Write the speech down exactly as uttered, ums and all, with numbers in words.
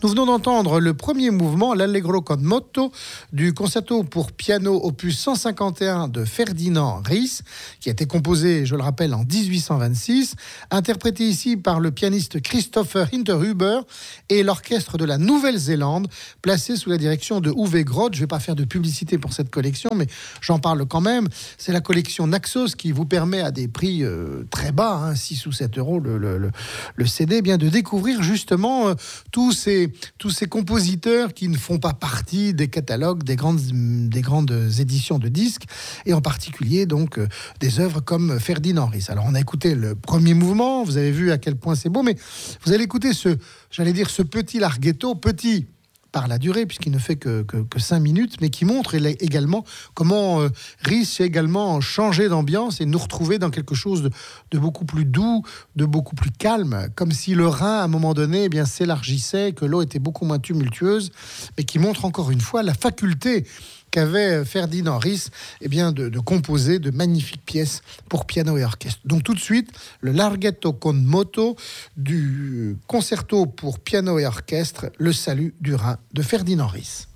Nous venons d'entendre le premier mouvement, l'Allegro con moto, du concerto pour piano opus cent cinquante et un de Ferdinand Ries, qui a été composé, je le rappelle, en dix-huit cent vingt-six, interprété ici par le pianiste Christopher Hinterhuber et l'orchestre de la Nouvelle-Zélande, placé sous la direction de Uwe Groth. Je ne vais pas faire de publicité pour cette collection, mais j'en parle quand même. C'est la collection Naxos qui vous permet à des prix euh, très bas, hein, six ou sept euros le, le, le, le C D, eh bien de découvrir justement euh, tous ces tous ces compositeurs qui ne font pas partie des catalogues des grandes, des grandes éditions de disques, et en particulier donc euh, des œuvres comme Ferdinand Ries. Alors on a écouté le premier mouvement, vous avez vu à quel point c'est beau, mais vous allez écouter ce, j'allais dire ce petit larghetto, petit par la durée, puisqu'il ne fait que, que, que cinq minutes, mais qui montre également comment euh, Ries a également changé d'ambiance et nous retrouver dans quelque chose de, de beaucoup plus doux, de beaucoup plus calme, comme si le Rhin, à un moment donné, eh bien, s'élargissait, que l'eau était beaucoup moins tumultueuse, mais qui montre encore une fois la faculté qu'avait Ferdinand Ries eh bien, de, de composer de magnifiques pièces pour piano et orchestre. Donc tout de suite, le Larghetto con moto du concerto pour piano et orchestre, Le Salut du Rhin de Ferdinand Ries.